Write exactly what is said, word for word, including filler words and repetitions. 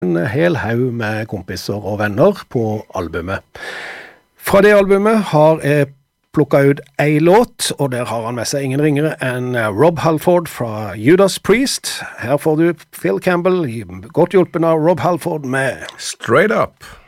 en hel haug med kompiser og venner på albumet. Fra det albumet har jeg plukket ut en låt, og der har han med seg ingen ringere enn Rob Halford fra Judas Priest. Her får du Phil Campbell, godt hjulpen av Rob Halford med Straight Up.